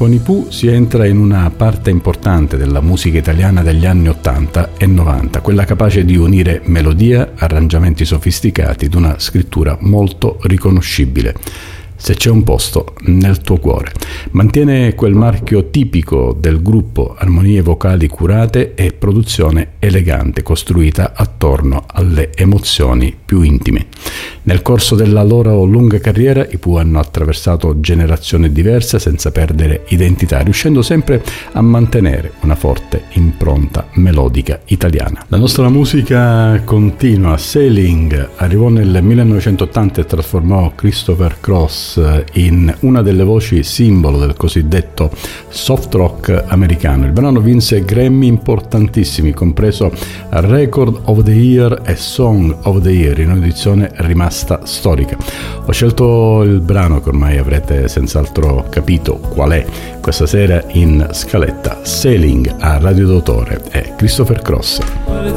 Con i Pooh si entra in una parte importante della musica italiana degli anni 80 e 90, quella capace di unire melodia, arrangiamenti sofisticati ed una scrittura molto riconoscibile. Se c'è un posto nel tuo cuore. Mantiene quel marchio tipico del gruppo, armonie vocali curate e produzione elegante costruita attorno alle emozioni più intime. Nel corso della loro lunga carriera i Pooh hanno attraversato generazioni diverse senza perdere identità, riuscendo sempre a mantenere una forte impronta melodica italiana. La nostra musica continua. Sailing arrivò nel 1980 e trasformò Christopher Cross in una delle voci simbolo del cosiddetto soft rock americano. Il brano vinse Grammy importantissimi, compreso Record of the Year e Song of the Year, in un'edizione rimasta storica. Ho scelto il brano che ormai avrete senz'altro capito qual è questa sera in scaletta. Sailing a Radio D'autore e Christopher Cross.